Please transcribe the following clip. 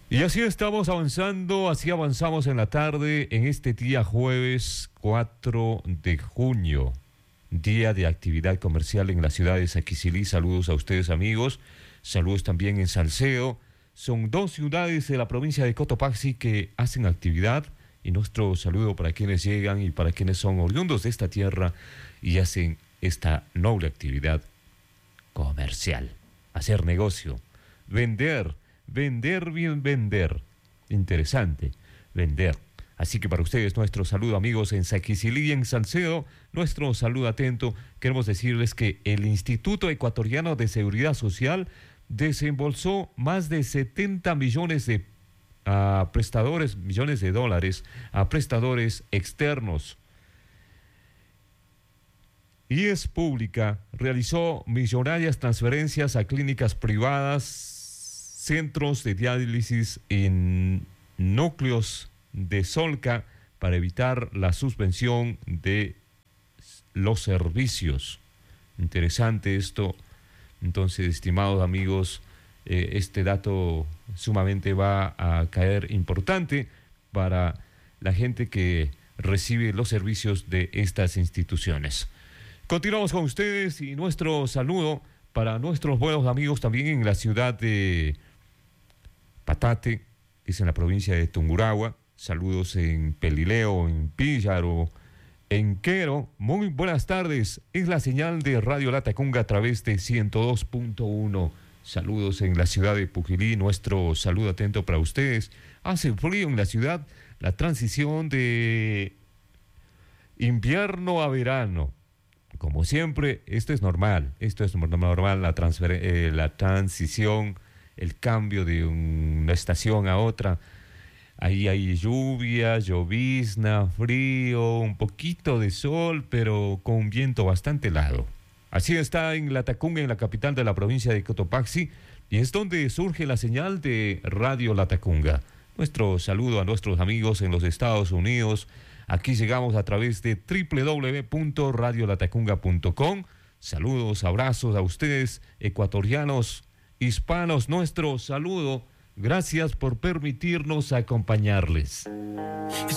Y así estamos avanzando, así avanzamos en la tarde en este día jueves 4 de junio, día de actividad comercial en la ciudad de Saquicilí. Saludos a ustedes, amigos, saludos también en Salcedo. Son dos ciudades de la provincia de Cotopaxi que hacen actividad, y nuestro saludo para quienes llegan y para quienes son oriundos de esta tierra y hacen esta noble actividad comercial, hacer negocio, vender, bien vender, interesante, vender. Así que para ustedes nuestro saludo, amigos, en Saquicilí y en Salcedo, nuestro saludo atento. Queremos decirles que el Instituto Ecuatoriano de Seguridad Social desembolsó más de 70 millones de millones de dólares a prestadores externos. IES Pública realizó millonarias transferencias a clínicas privadas, centros de diálisis en núcleos de Solca para evitar la suspensión de los servicios. Interesante esto. Entonces, estimados amigos, este dato sumamente va a caer importante para la gente que recibe los servicios de estas instituciones. Continuamos con ustedes y nuestro saludo para nuestros buenos amigos también en la ciudad de Patate, que es en la provincia de Tungurahua. Saludos en Pelileo, en Píllaro, en Quero. Muy buenas tardes. Es la señal de Radio Latacunga a través de 102.1. Saludos en la ciudad de Pujilí. Nuestro saludo atento para ustedes. Hace frío en la ciudad. La transición de invierno a verano. Como siempre, esto es normal. Esto es normal, la transición, el cambio de una estación a otra. Ahí hay lluvia, llovizna, frío, un poquito de sol, pero con un viento bastante helado. Así está en Latacunga, en la capital de la provincia de Cotopaxi, y es donde surge la señal de Radio Latacunga. Nuestro saludo a nuestros amigos en los Estados Unidos. Aquí llegamos a través de www.radiolatacunga.com. Saludos, abrazos a ustedes, ecuatorianos, hispanos, nuestro saludo. Gracias por permitirnos acompañarles.